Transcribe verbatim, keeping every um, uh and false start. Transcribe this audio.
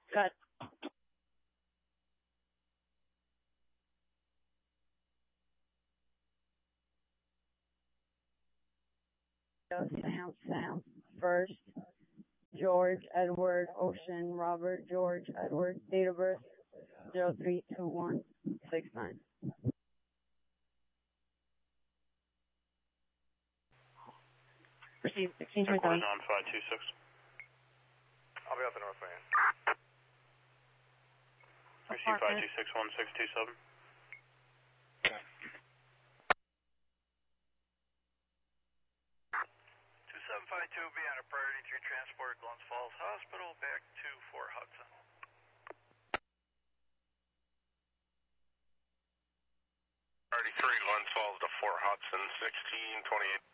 Cut. Sam, Sam, first, George, Edward, Ocean, Robert, George, Edward, date of birth, zero three two one six nine. Receive sixteen twenty-seven. on five two six. I'll be out the north lane. Receive five two six one six two seven. Okay. two seven five two will be on a priority three transport Glens Falls Hospital back to Fort Hudson. Priority three Glens Falls to Fort Hudson, sixteen twenty-eight.